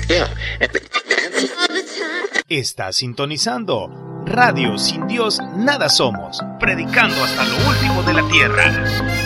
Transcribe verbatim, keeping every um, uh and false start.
Estás sintonizando Radio Sin Dios Nada Somos, predicando hasta lo último de la tierra.